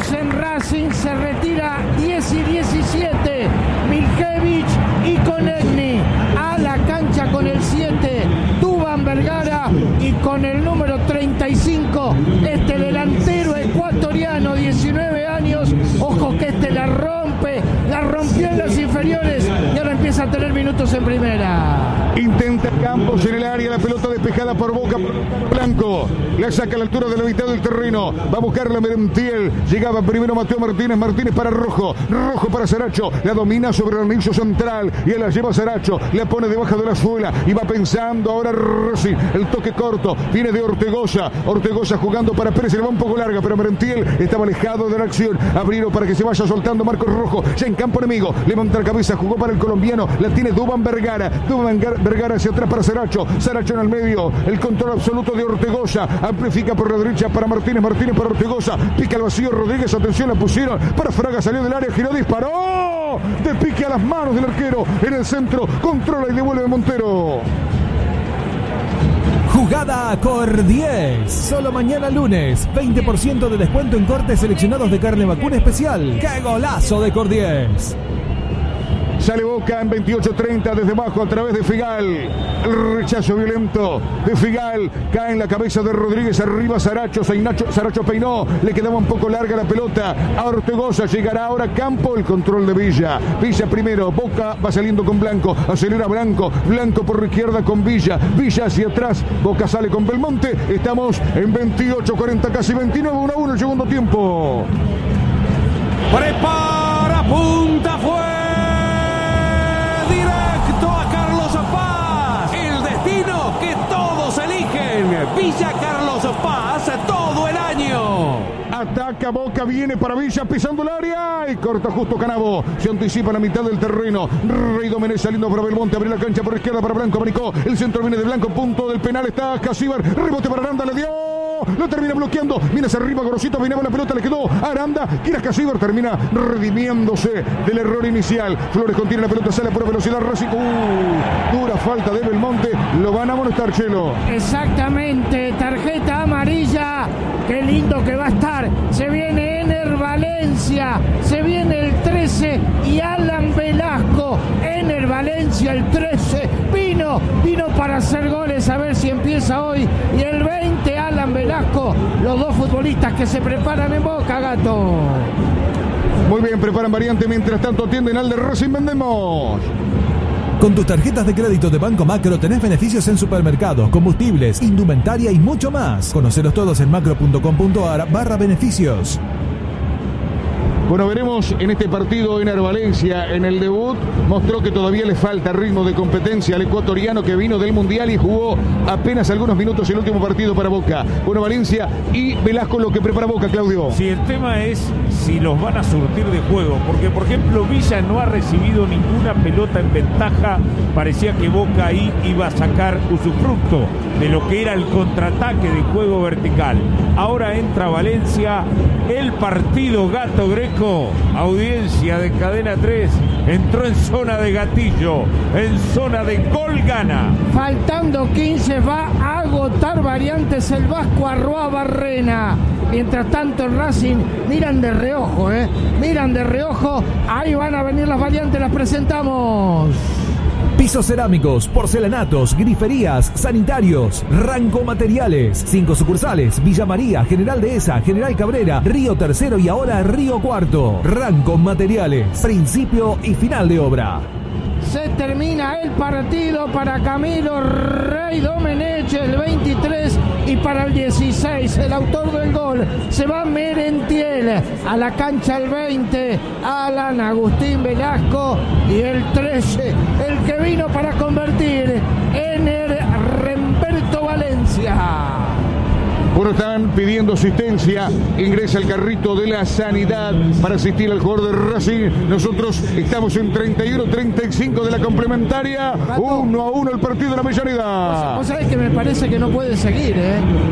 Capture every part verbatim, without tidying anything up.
cambios en Racing, se retira diez y diecisiete, Miljevich y Konechny a la cancha con el siete, Duván Vergara, y con el número treinta y cinco, este delantero ecuatoriano, diecinueve años, ojo que este la rompe, la rompió en las inferiores y ahora empieza a tener minutos en primera. Intenta Campos en el área, la pelota despejada por Boca, Blanco, la saca a la altura de la mitad del terreno, va a buscarla Merentiel, llegaba primero Mateo Martínez, Martínez para Rojo, Rojo para Saracho, la domina sobre el anillo central y él la lleva a Saracho, la pone debajo de la suela y va pensando ahora Racing, el toque corto, viene de Ortegoza, Ortegoza jugando para Pérez, le va un poco larga, pero Merentiel estaba alejado de la acción, abrieron para que se vaya soltando Marcos Rojo, ya en campo enemigo, levanta la cabeza, jugó para el colombiano, la tiene Duván Vergara, Duván Vergara hacia atrás para Saracho, Saracho en el medio, el control absoluto de Ortegoza, amplifica por la derecha para Martínez, Martínez para Ortegoza, pica el vacío Rodríguez, atención, la pusieron para Fraga, salió del área, giró, disparó, de pique a las manos del arquero, en el centro, controla y devuelve Montero. Jugada Cor diez. Solo mañana lunes. veinte por ciento de descuento en cortes seleccionados de carne vacuna especial. ¡Qué golazo de Cor diez! Sale Boca en veintiocho treinta desde abajo a través de Figal. El rechazo violento de Figal. Cae en la cabeza de Rodríguez. Arriba Saracho. Saracho peinó. Le quedaba un poco larga la pelota. A Ortegoza. Llegará ahora Campo. El control de Villa. Villa primero. Boca va saliendo con Blanco. Acelera Blanco. Blanco por la izquierda con Villa. Villa hacia atrás. Boca sale con Belmonte. Estamos en veintiocho cuarenta, casi veintinueve. uno a uno el segundo tiempo. Prepara. Punta fuera. Directo a Carlos Paz, el destino que todos eligen. Villa Carlos Paz todo el año. Ataca Boca, viene para Villa, pisando el área y corta justo Canavo. Se anticipa la mitad del terreno. Rey Domenech saliendo para Belmonte, abre la cancha por izquierda para Blanco, Abanicó. El centro viene de Blanco, punto del penal está Casíbar. Rebote para Aranda, le dio. Lo termina bloqueando. Viene hacia arriba, Gorosito, venía la pelota, le quedó Aranda. Gira Casíbar, termina redimiéndose del error inicial. Flores contiene la pelota, sale a pura velocidad. Racing. Uh, dura falta de Belmonte. Lo van a amonestar, Chelo. Exactamente, tarjeta amarilla. Qué lindo que va a estar. Se viene Ener Valencia. Se viene el trece y Alan Velasco. Ener Valencia, el trece. Vino, vino para hacer goles. A ver si empieza hoy. Y el veinte, Alan Velasco. Los dos futbolistas que se preparan en Boca, Gato. Muy bien, preparan variante. Mientras tanto atienden al de Racing. Vendemos. Con tus tarjetas de crédito de Banco Macro tenés beneficios en supermercados, combustibles, indumentaria y mucho más. Conocelos todos en macro.com.ar barra beneficios. Bueno, veremos en este partido Ener Valencia en el debut. Mostró que todavía le falta ritmo de competencia al ecuatoriano que vino del Mundial y jugó apenas algunos minutos el último partido para Boca. Bueno, Valencia y Velasco lo que prepara Boca, Claudio. Sí, el tema es si los van a surtir de juego, porque por ejemplo Villa no ha recibido ninguna pelota en ventaja. Parecía que Boca ahí iba a sacar usufructo de lo que era el contraataque de juego vertical. Ahora entra Valencia, el partido Gato Greco, audiencia de Cadena tres, entró en zona de gatillo, en zona de gol gana. Faltando quince va a agotar variantes el Vasco Arroa Barrena. Mientras tanto el Racing miran de reojo, eh, miran de reojo, ahí van a venir las variantes, las presentamos. Pisos cerámicos, porcelanatos, griferías, sanitarios, Ranco Materiales. Cinco sucursales: Villa María, General Dehesa, General Cabrera, Río Tercero y ahora Río Cuarto. Ranco Materiales, principio y final de obra. Se termina el partido para Camilo Rey Domenech, el veintitrés, y para el dieciséis, el autor del gol, se va Merentiel. A la cancha el veinte, Alan Agustín Velasco, y el trece, el que vino para convertir, Ener Remberto Valencia. Bueno, están pidiendo asistencia. Ingresa el carrito de la sanidad para asistir al jugador de Racing. Nosotros estamos en treinta y uno treinta y cinco de la complementaria. uno a uno el partido de la medianidad. Vos sabés que me parece que no puede seguir, ¿eh?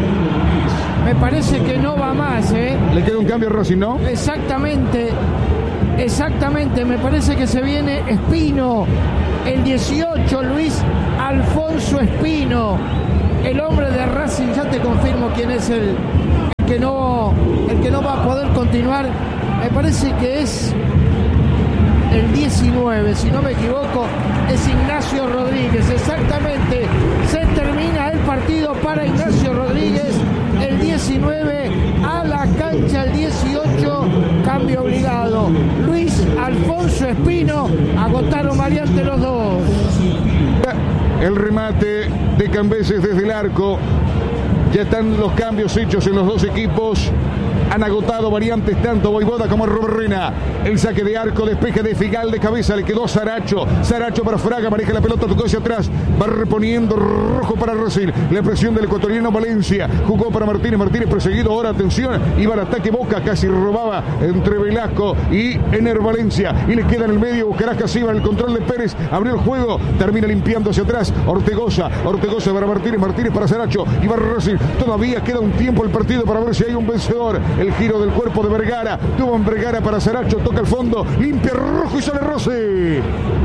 Me parece que no va más, ¿eh? Le queda un cambio a Racing, ¿no? Exactamente. Exactamente. Me parece que se viene Espino. El dieciocho, Luis Alfonso Espino. El hombre de Racing, ya te confirmo quién es el que no, el que no va a poder continuar, me parece que es el diecinueve, si no me equivoco, es Ignacio Rodríguez. Exactamente, se termina el partido para Ignacio Rodríguez. El diecinueve a la cancha, el dieciocho, cambio obligado. Luis Alfonso Espino, agotaron variante los dos. El remate de Cambeses desde el arco. Ya están los cambios hechos en los dos equipos. Han agotado variantes tanto Voivoda como Roberrena. El saque de arco, despeje de Figal de cabeza, le quedó a Saracho. Saracho para Fraga, maneja la pelota, tocó hacia atrás. Va reponiendo Rojo para Racing. La presión del ecuatoriano Valencia. Jugó para Martínez, Martínez perseguido. Ahora atención, iba al ataque Boca, casi robaba entre Velasco y Ener Valencia. Y le queda en el medio, Caracas iba el control de Pérez. Abrió el juego, termina limpiando hacia atrás. Ortegoza, Ortegoza para Martínez, Martínez para Saracho. Y va Racing. Todavía queda un tiempo el partido para ver si hay un vencedor. El giro del cuerpo de Vergara. Tuvo en Vergara para Saracho. Toca el fondo. Limpia Rojo y sale Rossi.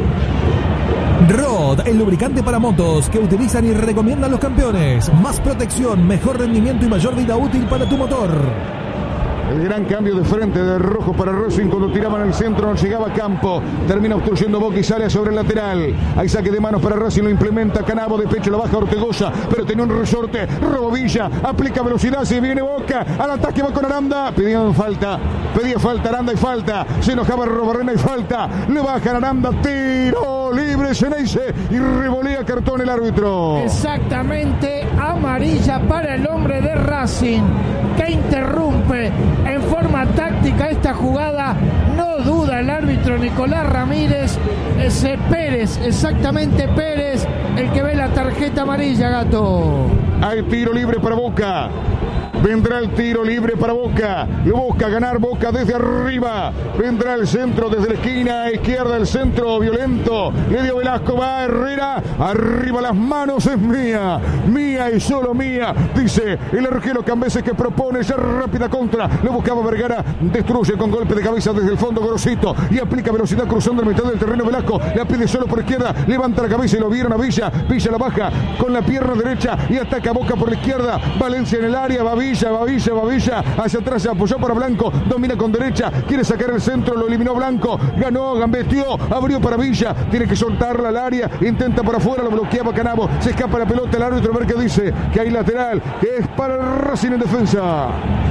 Rod, el lubricante para motos que utilizan y recomiendan los campeones. Más protección, mejor rendimiento y mayor vida útil para tu motor. El gran cambio de frente de Rojo para Racing cuando tiraban al centro, no llegaba a campo. Termina obstruyendo Boca y sale sobre el lateral. Hay saque de manos para Racing, lo implementa Canabo, de pecho la baja Ortegoza, pero tenía un resorte. Robovilla, aplica velocidad, se viene Boca. Al ataque va con Aranda. Pedían falta, pedía falta Aranda y falta. Se enojaba Robarrena y falta. Le bajan Aranda, tiro libre, Ceneice y revolea cartón el árbitro. Exactamente, amarilla para el hombre de Racing, que interrumpe en forma táctica esta jugada. No duda el árbitro Nicolás Ramírez. Ese Pérez, exactamente Pérez, el que ve la tarjeta amarilla, Gato. Hay tiro libre para Boca. Vendrá el tiro libre para Boca. Lo busca ganar Boca desde arriba. Vendrá el centro desde la esquina izquierda. El centro violento. Le dio Velasco. Va Herrera. Arriba las manos. Es mía. Mía y solo mía. Dice el arquero Cambeses, que propone ya rápida contra. Lo buscaba Vergara. Destruye con golpe de cabeza desde el fondo Gorosito. Y aplica velocidad cruzando la mitad del terreno Velasco. La pide solo por izquierda. Levanta la cabeza y lo vieron a Villa. Villa la baja con la pierna derecha. Y ataca Boca por la izquierda. Valencia en el área. Va Villa. Va Villa, va Villa, hacia atrás se apoyó para Blanco, domina con derecha, quiere sacar el centro, lo eliminó Blanco, ganó, gambeteó, abrió para Villa, tiene que soltarla al área, intenta por afuera, lo bloqueaba Canabo, se escapa la pelota, el árbitro a ver qué dice, que hay lateral, que es para Racing en defensa.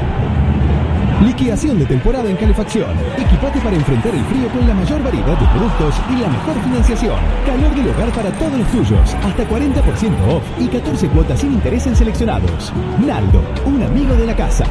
Liquidación de temporada en calefacción. Equipate para enfrentar el frío con la mayor variedad de productos y la mejor financiación. Calor del hogar para todos los tuyos. Hasta cuarenta por ciento off y catorce cuotas sin interés en seleccionados. Naldo, un amigo de la casa.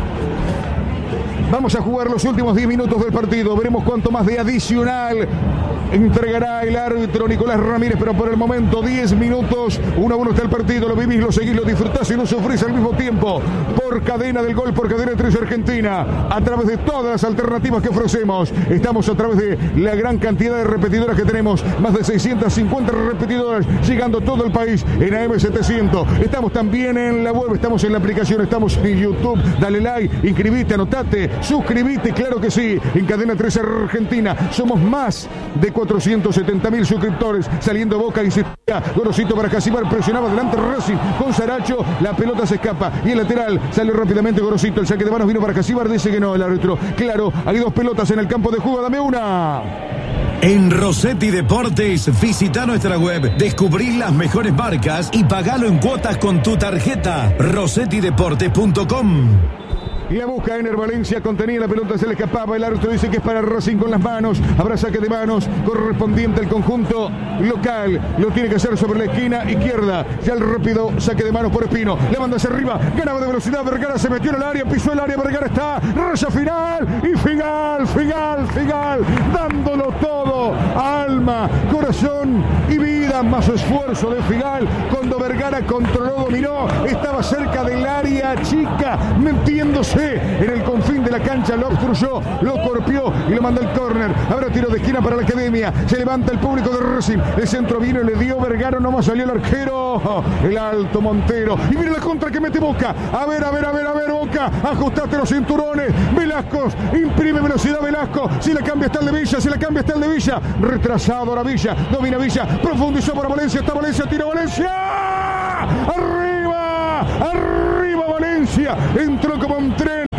Vamos a jugar los últimos diez minutos del partido. Veremos cuánto más de adicional entregará el árbitro Nicolás Ramírez, pero por el momento diez minutos, uno a uno está el partido. Lo vivís, lo seguís, lo disfrutás y lo sufrís al mismo tiempo. Por Cadena del Gol, por Cadena tres Argentina, a través de todas las alternativas que ofrecemos. Estamos a través de la gran cantidad de repetidoras que tenemos, más de seiscientas cincuenta repetidoras, llegando a todo el país en A M setecientos. Estamos también en la web, estamos en la aplicación, estamos en YouTube. Dale like, inscribite, anotate, suscribite, claro que sí. En Cadena tres Argentina somos más de cuatrocientos setenta mil suscriptores. Saliendo Boca, insistía Gorosito para Casibar, presionaba adelante Racing con Saracho, la pelota se escapa y el lateral sale rápidamente Gorosito, el saque de manos vino para Casibar, dice que no el árbitro. Claro, hay dos pelotas en el campo de juego, dame una. En Rossetti Deportes, visita nuestra web, descubrí las mejores marcas y pagalo en cuotas con tu tarjeta. rossetti deportes punto com. Y la busca Ener Valencia, contenía la pelota, se le escapaba, el árbitro dice que es para Racing con las manos, habrá saque de manos correspondiente al conjunto local, lo tiene que hacer sobre la esquina izquierda, ya el rápido saque de manos por Espino, le manda hacia arriba, ganaba de velocidad, Vergara se metió en el área, pisó el área, Vergara está, raya final, y Figal, Figal, Figal, dándolo todo, alma, corazón y vida, más esfuerzo de Figal, cuando Vergara controló, dominó, estaba cerca del área chica, metiéndose en el confín de la cancha, lo obstruyó, lo corpió y lo mandó al córner. Habrá tiro de esquina para la Academia, se levanta el público de Racing, el centro vino y le dio Vergara, nomás salió el arquero, el alto Montero, y mira la contra que mete Boca, a ver, a ver, a ver, a ver Boca, ajustate los cinturones, Velasco, imprime velocidad Velasco, si la cambia está el de Villa, si la cambia está el de Villa, retrasado ahora Villa, domina Villa, profundizó para Valencia, está Valencia, tira Valencia, arriba, arriba Valencia, entró como un tren,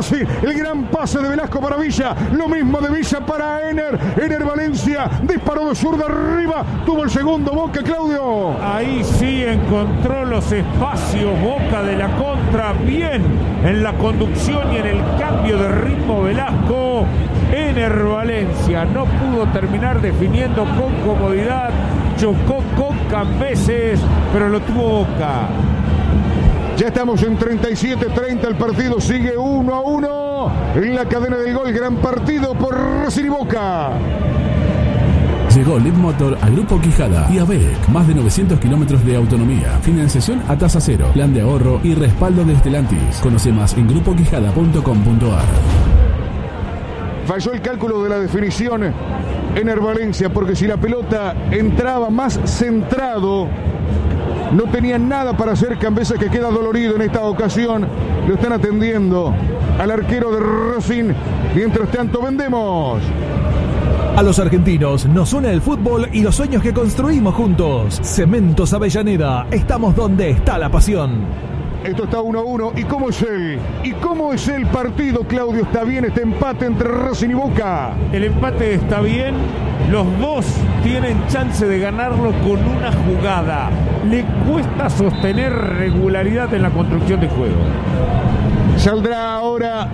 Racing. El gran pase de Velasco para Villa. Lo mismo de Villa para Ener. Ener Valencia. Disparó de zurda arriba. Tuvo el segundo Boca, Claudio. Ahí sí encontró los espacios Boca de la contra. Bien en la conducción y en el cambio de ritmo Velasco. Ener Valencia no pudo terminar definiendo con comodidad. Chocó con Cambeses, pero lo tuvo Boca. Ya estamos en treinta y siete treinta, el partido sigue uno a uno en la cadena del gol. Gran partido por Racing y Boca. Llegó Leadmotor a Grupo Quijada y a B E C. Más de novecientos kilómetros de autonomía, financiación a tasa cero, plan de ahorro y respaldo de Stellantis. Conoce más en grupo quijada punto com punto a r. Falló el cálculo de la definición Ener Valencia, porque si la pelota entraba más centrado, no tenía nada para hacer. Cambeses, que queda dolorido en esta ocasión, lo están atendiendo al arquero de Racing. Mientras tanto, vendemos. A los argentinos nos une el fútbol y los sueños que construimos juntos. Cementos Avellaneda, estamos donde está la pasión. Esto está uno a uno. ¿Y cómo es el? ¿Y cómo es el partido, Claudio? ¿Está bien este empate entre Racing y Boca? El empate está bien. Los dos tienen chance de ganarlo con una jugada. Le cuesta sostener regularidad en la construcción de juego. Saldrá ahora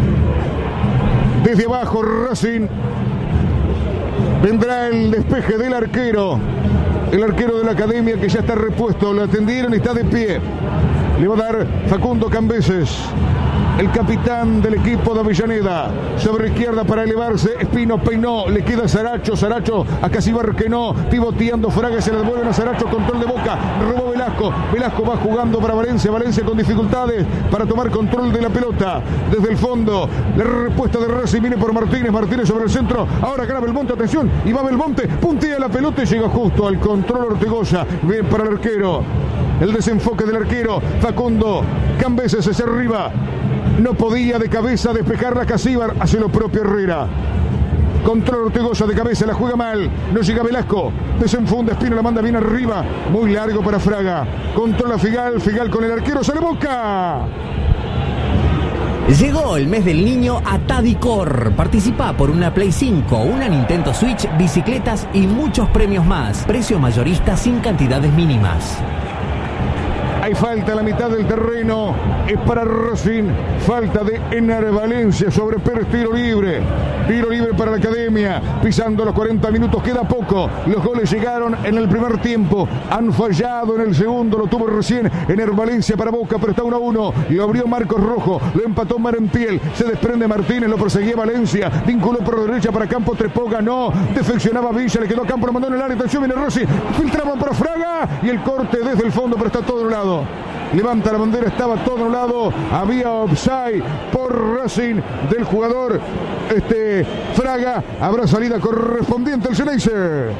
desde abajo Racing. Vendrá el despeje del arquero. El arquero de la academia, que ya está repuesto. Lo atendieron y está de pie. Le va a dar Facundo Cambeses, el capitán del equipo de Avellaneda. Sobre izquierda para elevarse. Espino peinó. Le queda Saracho. Saracho a Casibar, que no. Pivoteando Fraga. Se le devuelven a Saracho. Control de Boca. Robó Velasco. Velasco va jugando para Valencia. Valencia con dificultades para tomar control de la pelota. Desde el fondo. La respuesta de Racing viene por Martínez. Martínez sobre el centro. Ahora gana Belmonte. Atención. Y va Belmonte. Puntea la pelota y llega justo al control Ortegoza. Bien para el arquero. El desenfoque del arquero. Facundo Cambeses hacia arriba. No podía de cabeza despejar la Casíbar. Hace lo propio Herrera. Control Ortegoza de cabeza. La juega mal. No llega Velasco. Desenfunda. Espino la manda bien arriba. Muy largo para Fraga. Controla Figal. Figal con el arquero. ¡Sale Boca! Llegó el mes del niño a Tadicor. Participa por una Play cinco, una Nintendo Switch, bicicletas y muchos premios más. Precio mayorista sin cantidades mínimas. Hay falta a la mitad del terreno. Es para Racing. Falta de Ener Valencia sobre Pérez. Tiro libre. Tiro libre para la academia. Pisando los cuarenta minutos. Queda poco. Los goles llegaron en el primer tiempo. Han fallado en el segundo. Lo tuvo recién Ener Valencia para Boca. Pero está uno a uno. Lo abrió Marcos Rojo. Lo empató Marenpiel. Se desprende Martínez. Lo perseguía Valencia. Vinculó por derecha para Campo. Trepó. Ganó. Defeccionaba Villa. Le quedó a Campo. Lo mandó en el área. Atención. Viene Racing. Filtraban para Fraga. Y el corte desde el fondo. Pero está todo anulado. Levanta la bandera, estaba todo anulado. Había offside por Racing del jugador este Fraga. Habrá salida correspondiente al Xeneize.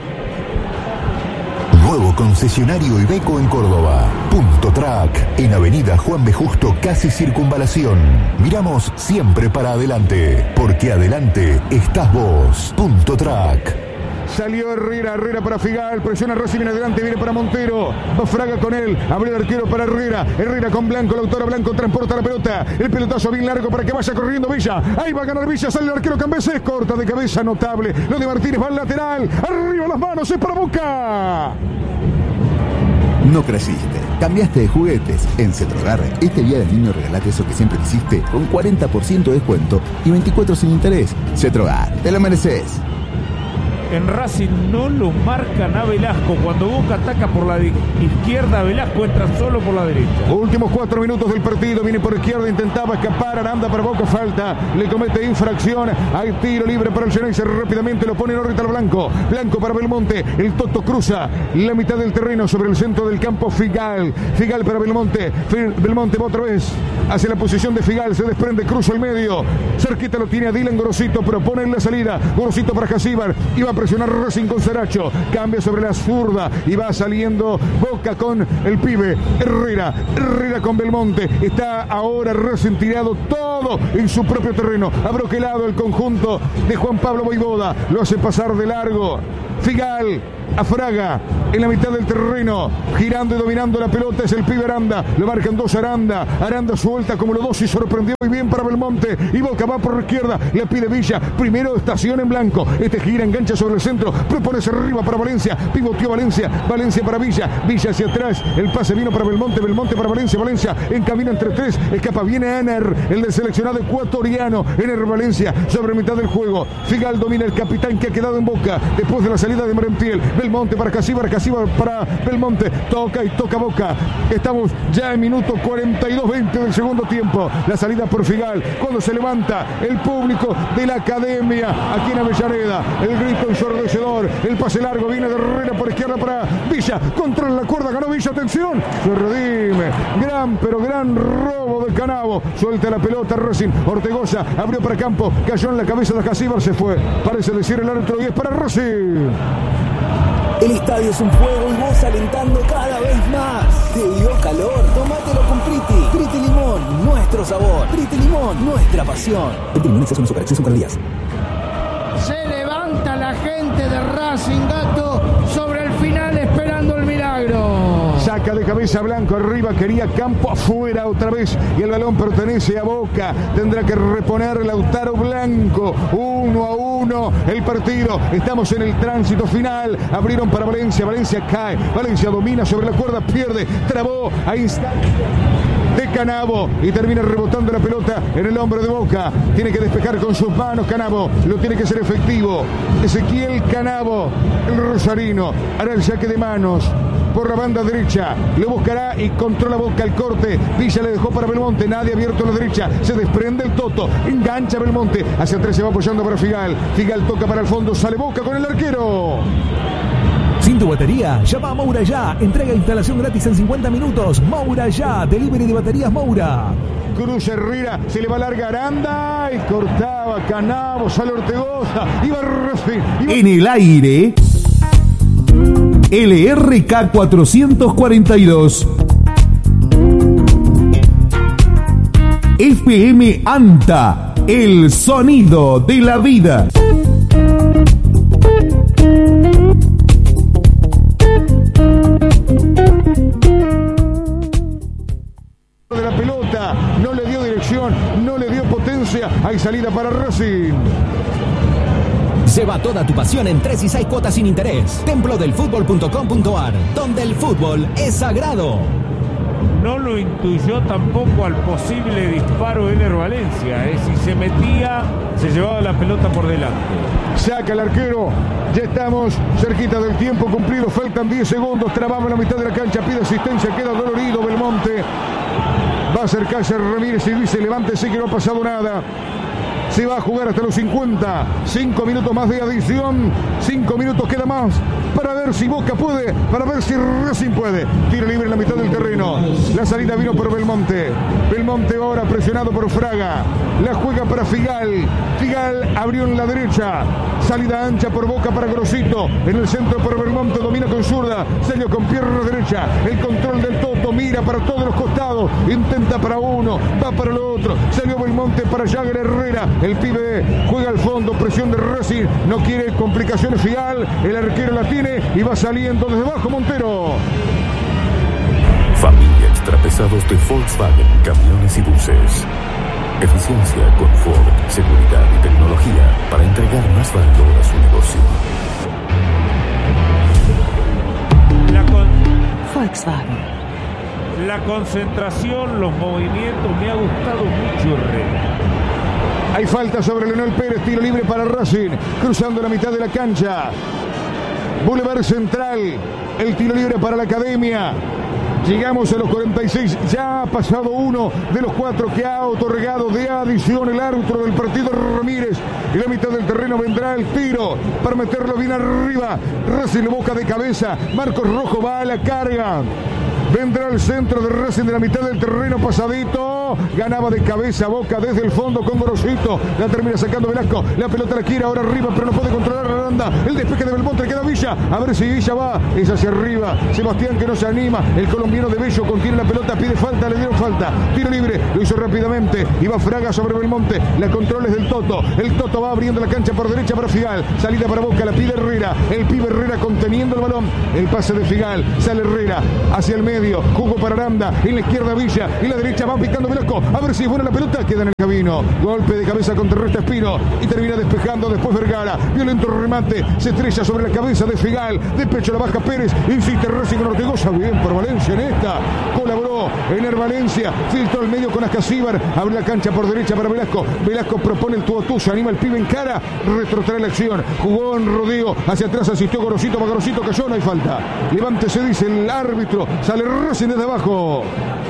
Nuevo concesionario Iveco en Córdoba. Punto Track, en Avenida Juan B. Justo, casi Circunvalación. Miramos siempre para adelante, porque adelante estás vos. Punto Track. Salió Herrera, Herrera para Figal, presiona Racing, viene adelante, viene para Montero, va Fraga con él, abre el arquero para Herrera, Herrera con Blanco, la autora Blanco transporta la pelota, el pelotazo bien largo para que vaya corriendo Villa, ahí va a ganar Villa, sale el arquero Cambeses, corta de cabeza, notable, lo de Martínez va al lateral, arriba las manos, es para Boca. No creciste, cambiaste de juguetes. En Cetrogar, este día del niño regalate eso que siempre quisiste, con cuarenta por ciento de descuento y veinticuatro sin interés. Cetrogar, te lo mereces. En Racing no lo marcan a Velasco. Cuando Boca ataca por la izquierda, Velasco entra solo por la derecha. Últimos cuatro minutos del partido. Viene por izquierda, intentaba escapar. Aranda para Boca, falta. Le comete infracción. Hay tiro libre para el Xeneize. Rápidamente lo pone en órbita al Blanco. Blanco para Belmonte. El Toto cruza la mitad del terreno sobre el centro del campo. Figal. Figal para Belmonte. Belmonte va otra vez hacia la posición de Figal. Se desprende, cruza el medio. Cerquita lo tiene a Dylan Gorosito. Propone en la salida. Gorosito para Casíbar. Iba a presionar Racing con Saracho, cambia sobre la zurda y va saliendo Boca con el pibe Herrera, Herrera con Belmonte, está ahora Racing tirado todo en su propio terreno, abroquelado el conjunto de Juan Pablo Voivoda, lo hace pasar de largo Figal a Fraga en la mitad del terreno, girando y dominando la pelota es el pibe Aranda, lo marcan dos Aranda, Aranda suelta como los dos y sorprendió muy bien para Belmonte, y Boca va por la izquierda, le pide Villa, primero estación en blanco, este gira, engancha sobre el centro, propone hacia arriba para Valencia, pivoteó Valencia, Valencia para Villa, Villa hacia atrás, el pase vino para Belmonte, Belmonte para Valencia, Valencia encamina entre tres, escapa, viene Ener, el del seleccionado ecuatoriano, Ener Valencia, sobre mitad del juego, Figal domina el capitán que ha quedado en Boca, después de la salida de Merentiel, Belmonte para Casíbar, Casíbar para Belmonte, toca y toca Boca, estamos ya en minuto cuarenta y dos veinte del segundo tiempo, la salida por Figal, cuando se levanta el público de la academia, aquí en Avellaneda, el grito ensordecedor, el pase largo, viene de Herrera por izquierda para Villa, controla la cuerda, ganó Villa, atención, se redime, gran pero gran robo de Canavo, suelta la pelota Racing, Ortegoza, abrió para campo, cayó en la cabeza de Casíbar, se fue, parece decir el árbitro y es para Racing. El estadio es un fuego y vos alentando cada vez más. ¿Te dio calor? Tómatelo con Priti. Priti Limón, nuestro sabor. Priti Limón, nuestra pasión. Priti Limón, exceso en azúcar, exceso en calorías. Se levanta la gente de Racing, Gato, sobre el final esperando el milagro. Saca de cabeza Blanco arriba, quería campo afuera otra vez y el balón pertenece a Boca. Tendrá que reponer Lautaro Blanco. Uno a uno el partido. Estamos en el tránsito final. Abrieron para Valencia. Valencia cae. Valencia domina sobre la cuerda, pierde, trabó a instante de Canavo y termina rebotando la pelota en el hombro de Boca. Tiene que despejar con sus manos Canavo. Lo tiene que ser efectivo. Ezequiel Canavo, el rosarino, hará el saque de manos por la banda derecha, lo buscará y controla Boca el corte. Villa le dejó para Belmonte, nadie abierto a la derecha, se desprende el Toto, engancha Belmonte, hacia atrás se va apoyando para Figal, Figal toca para el fondo, sale Boca con el arquero. Sin tu batería, llama a Moura Ya, entrega e instalación gratis en cincuenta minutos. Moura Ya, delivery de baterías Moura. Cruz Herrera, se le va larga Aranda y cortaba Canavo, sale Ortegoza, iba Racing. Iba... En el aire, L R K cuatrocientos cuarenta y dos. F M ANTA, el sonido de la vida. De la pelota, no le dio dirección, no le dio potencia, hay salida para Racing. Lleva toda tu pasión en tres y seis cuotas sin interés. templo del fútbol punto com punto a r, donde el fútbol es sagrado. No lo intuyó tampoco al posible disparo de Ener Valencia. ¿eh? Si se metía, se llevaba la pelota por delante. Saca el arquero. Ya estamos cerquita del tiempo cumplido. Faltan diez segundos. Trababa en la mitad de la cancha. Pide asistencia. Queda dolorido Belmonte. Va a acercarse Ramírez y dice: levántese que no ha pasado nada. Se va a jugar hasta los cincuenta. Cinco minutos más de adición. Cinco minutos queda más para ver si Boca puede, para ver si Racing puede. Tiro libre en la mitad del terreno. La salida vino por Belmonte. Belmonte ahora presionado por Fraga. La juega para Figal. Figal abrió en la derecha. Salida ancha por Boca para Grosito. En el centro por Belmonte. Domina con zurda. Salió con pierna derecha. El control del Toto. Mira para todos los costados. Intenta para uno. Va para el otro. Salió Belmonte para Jagger Herrera. El pibe juega al fondo, presión de Racing, no quiere complicaciones Figal, el arquero la tiene y va saliendo desde abajo Montero. Familia extrapesados de Volkswagen, camiones y buses. Eficiencia, confort, seguridad y tecnología para entregar más valor a su negocio. La con... Volkswagen. La concentración, los movimientos, me ha gustado mucho Herrera. Hay falta sobre Leonel Pérez, tiro libre para Racing, cruzando la mitad de la cancha. Boulevard Central, el tiro libre para la Academia. Llegamos a los cuarenta y seis, ya ha pasado uno de los cuatro que ha otorgado de adición el árbitro del partido Ramírez. En la mitad del terreno vendrá el tiro para meterlo bien arriba. Racing lo boca de cabeza, Marcos Rojo va a la carga. Vendrá el centro de Racing de la mitad del terreno pasadito. Ganaba de cabeza Boca desde el fondo con Gorosito. La termina sacando Velasco. La pelota la quiere ahora arriba, pero no puede controlar a Aranda. El despeje de Belmonte, queda Villa. A ver si Villa va. Es hacia arriba. Sebastián que no se anima. El colombiano de Bello contiene la pelota. Pide falta, le dieron falta. Tiro libre. Lo hizo rápidamente. Y va Fraga sobre Belmonte. La control es del Toto. El Toto va abriendo la cancha por derecha para Figal. Salida para Boca. La pide Herrera. El pibe Herrera conteniendo el balón. El pase de Figal. Sale Herrera hacia el medio. Jugó para Aranda. En la izquierda Villa. Y la derecha va picando Velasco. A ver si es buena la pelota. Queda en el camino. Golpe de cabeza contra Resta Espino. Y termina despejando después Vergara. Violento remate. Se estrella sobre la cabeza de Figal. De pecho la baja Pérez. Insiste Racing con Ortegoza. Bien por Valencia en esta. Colaboró Ener Valencia. Filtró al medio con Ascasíbar. Abre la cancha por derecha para Velasco. Velasco propone el tú a tú. Se anima el pibe en cara. Retrotrae la acción. Jugó en rodeo. Hacia atrás asistió Gorosito. Va Gorosito. Cayó. No hay falta. Levántese, dice el árbitro. Sale Racing desde abajo.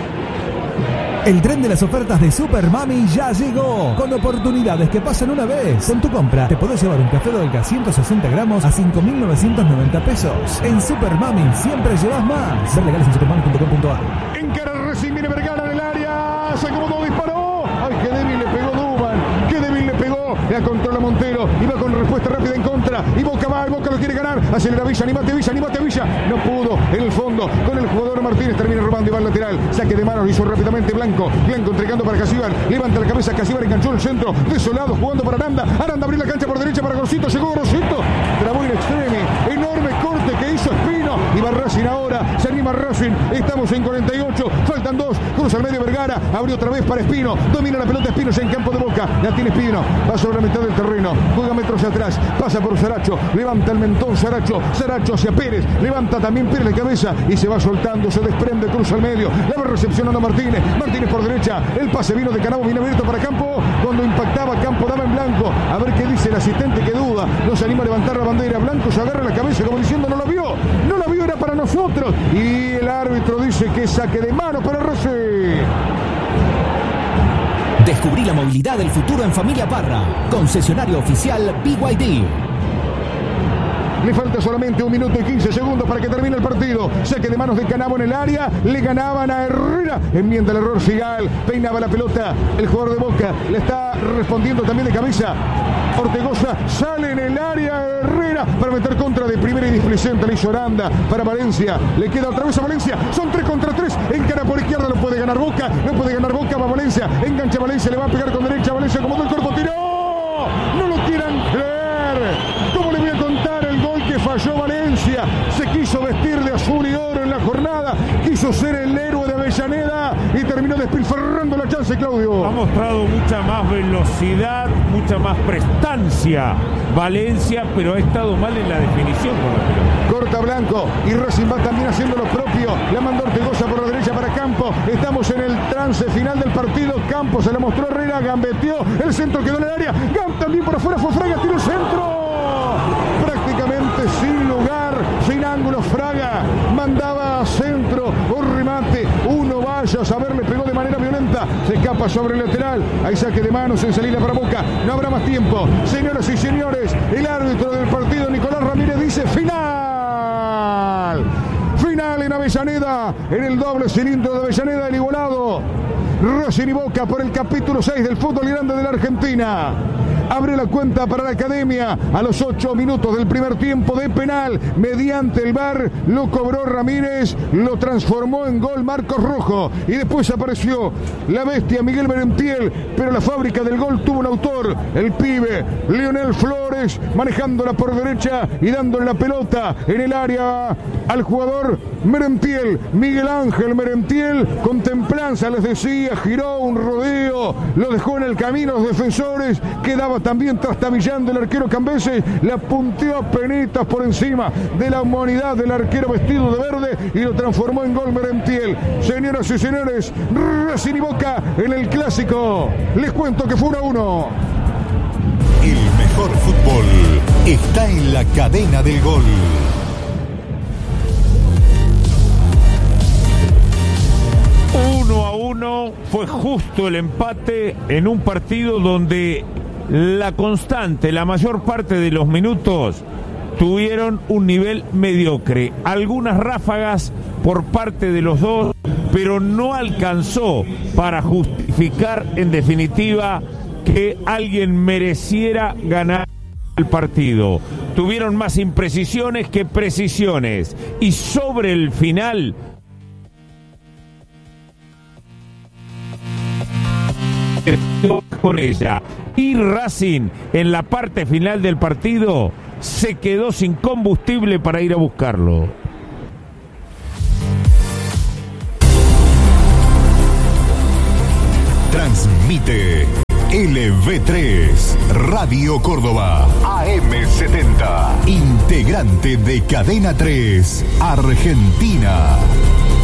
El tren de las ofertas de Super Mami ya llegó, con oportunidades que pasan una vez. Con tu compra te podés llevar un café Dolca ciento sesenta gramos a cinco mil novecientos noventa pesos. En Super Mami siempre llevas más. Ver legales en supermami punto com punto a r. Encara Racing, viene Vergara en el área. Se acomodó, disparó. Ay, qué débil le pegó Duban. Qué débil le pegó. La controla Montero. Y va con respuesta rápida en contra. Y Boca va, y Boca lo quiere ganar. Acelera Villa, animate Villa, animate Villa. No pudo. En el fondo, con el jugador Martínez termina robando y va al lateral. Saque de manos, hizo rápidamente Blanco. Blanco entregando para Casíbar. Levanta la cabeza, Casíbar enganchó el centro. Desolado, jugando para Aranda. Aranda abrió la cancha por derecha para Gorosito. Llegó Gorosito. Trabó in extreme. Enorme corte que hizo Espino. Y va Racing ahora. Se anima Racing. Estamos en cuarenta y ocho. Faltan dos. Cruza al medio Vergara. Abrió otra vez para Espino. Domina la pelota Espino ya en campo de Boca. La tiene Espino. Va sobre la mitad del terreno. Juega metros atrás. Pasa por Saracho. Levanta el mentón Saracho. Saracho hacia Pérez. Levanta también Pérez de cabeza. Y se va soltando. Se desprende. Cruza al medio. La va recepcionando Martínez. Martínez por derecha. El pase vino de Canabo. Viene abierto para Campo. Cuando impactaba Campo daba en blanco. A ver qué dice el asistente que duda. No se anima a levantar la bandera. Blanco se agarra la cabeza como diciendo no la vio. No la vio, era para nosotros. Y el árbitro dice que saque de mano para Racing. Descubrí la movilidad del futuro en Familia Parra. Concesionario oficial B Y D. Le falta solamente un minuto y quince segundos para que termine el partido. Saque de manos de Canabo en el área. Le ganaban a Herrera. Enmienda el error Figal. Peinaba la pelota. El jugador de Boca le está respondiendo también de cabeza. Ortegoza sale en el área. Herrera para meter contra de primera y displicente. Le hizo Aranda para Valencia. Le queda otra vez a Valencia. Son tres contra tres. Encara por izquierda. No puede ganar Boca. No puede ganar Boca. Va Valencia. Engancha Valencia. Le va a pegar con derecha. Valencia como del cuerpo. Tiró. No lo quieran creer. ¿Cómo le voy a contar el gol que falló Valencia? Se quiso vestir de azul y oro en la jornada. Quiso ser el héroe de Avellaneda y terminó despilfarrando la chance, Claudio. Ha mostrado mucha más velocidad, mucha más prestancia Valencia, pero ha estado mal en la definición con la pelota. Corta Blanco y Racing va también haciendo lo propio. La mandó Ortegoza por la derecha para Campo. Estamos en el trance final del partido. Campo se la mostró Herrera, gambeteó. El centro quedó en el área. Gam también por afuera fue Fraga, tiró el centro. Prácticamente sin lugar, sin ángulo. Fraga mandaba a centro un remate. Uno vaya a saber, le pegó de manera violenta. Se escapa sobre el lateral. Hay saque de manos en salida para Boca. No habrá más tiempo. Señoras y señores, el árbitro del partido, Nicolás Ramírez, dice final. Final en Avellaneda, en el doble cilindro de Avellaneda, el igualado. Racing y Boca por el capítulo seis del fútbol grande de la Argentina. Abre la cuenta para la Academia a los ocho minutos del primer tiempo de penal. Mediante el V A R lo cobró Ramírez, lo transformó en gol Marcos Rojo. Y después apareció la bestia Miguel Merentiel, pero la fábrica del gol tuvo un autor, el pibe Lionel Flores, manejándola por derecha y dándole la pelota en el área al jugador Merentiel. Miguel Ángel Merentiel, con templanza les decía, giró un rodeo, lo dejó en el camino a los defensores, quedaba también trastabillando el arquero Cambeses, la punteó a penitas por encima de la humanidad del arquero vestido de verde y lo transformó en gol Merentiel. Señoras y señores, Racing y Boca en el clásico. Les cuento que fue uno a uno. El mejor fútbol está en la cadena del gol. Uno a uno fue justo el empate en un partido donde la constante, la mayor parte de los minutos tuvieron un nivel mediocre. Algunas ráfagas por parte de los dos, pero no alcanzó para justificar en definitiva que alguien mereciera ganar el partido. Tuvieron más imprecisiones que precisiones y sobre el final con ella y Racing en la parte final del partido se quedó sin combustible para ir a buscarlo. Transmite L V tres Radio Córdoba A M setenta, integrante de Cadena tres Argentina.